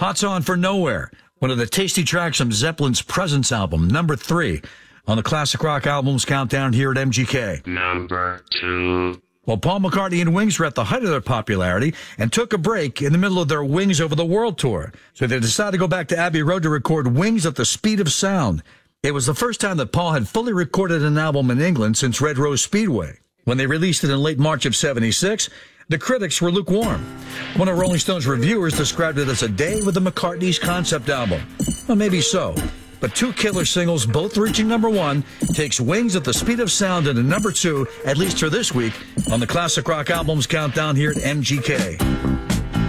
Hot Song for Nowhere, one of the tasty tracks from Zeppelin's Presence album, number 3 on the Classic Rock Albums Countdown here at MGK. Number 2. Well, Paul McCartney and Wings were at the height of their popularity and took a break in the middle of their Wings Over the World tour. So they decided to go back to Abbey Road to record Wings at the Speed of Sound. It was the first time that Paul had fully recorded an album in England since Red Rose Speedway. When they released it in late March of '76, the critics were lukewarm. One of Rolling Stone's reviewers described it as a day with the McCartneys' concept album. Well, maybe so. But 2 killer singles, both reaching number 1, takes Wings at the Speed of Sound into number 2, at least for this week, on the Classic Rock Albums Countdown here at MGK.